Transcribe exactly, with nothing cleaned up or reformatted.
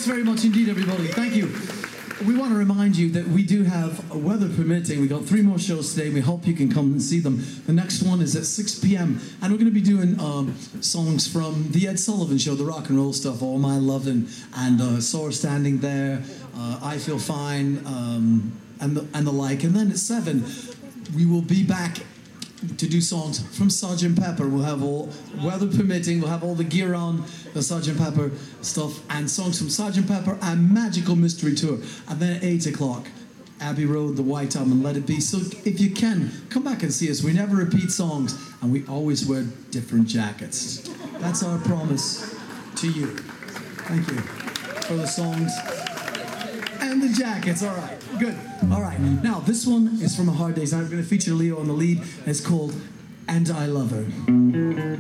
Thanks very much indeed, everybody. Thank you. We want to remind you that we do have, weather permitting, we got three more shows today. We hope you can come and see them. The next one is at six p.m. and we're going to be doing um, songs from the Ed Sullivan Show, the rock and roll stuff, All My Lovin', and uh, Sore Standing There, uh, I Feel Fine, um, and, the, and the like. And then at seven, we will be back to do songs from Sergeant Pepper. We'll have all, weather permitting, we'll have all the gear on, the Sergeant Pepper stuff, and songs from Sergeant Pepper and Magical Mystery Tour. And then at eight o'clock, Abbey Road, The White Album, and Let It Be. So if you can, come back and see us. We never repeat songs, and we always wear different jackets. That's our promise to you. Thank you for the songs and the jackets. All right, good. All right, now this one is from A Hard Day's Night. We're going to feature Leo on the lead. It's called And I Love Her.